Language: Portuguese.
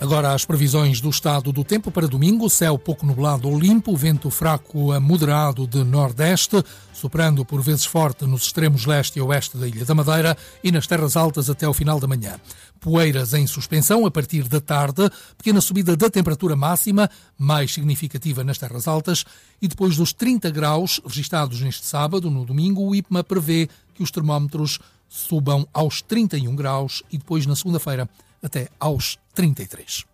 Agora as previsões do estado do tempo para domingo: céu pouco nublado ou limpo, vento fraco a moderado de nordeste, soprando por vezes forte nos extremos leste e oeste da Ilha da Madeira e nas terras altas até ao final da manhã. Poeiras em suspensão a partir da tarde, pequena subida da temperatura máxima, mais significativa nas terras altas, e depois dos 30 graus registados neste sábado, no domingo, o IPMA prevê que os termómetros subam aos 31 graus e depois na segunda-feira até aos 33.